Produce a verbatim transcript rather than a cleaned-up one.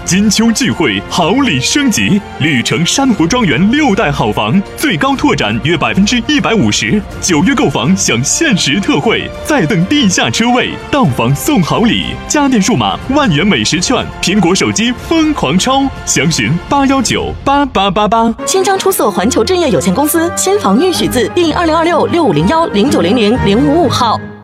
金秋聚会，好礼升级，绿城珊瑚庄园六代好房最高拓展约百分之一百五十，九月购房享限时特惠，再等地下车位，到房送好礼，家电数码万元美食券，苹果手机疯狂抽，详询八幺九八八八八。 新章出售环球置业有限公司新房预许字第二零二六六五零幺零九零零零五五号。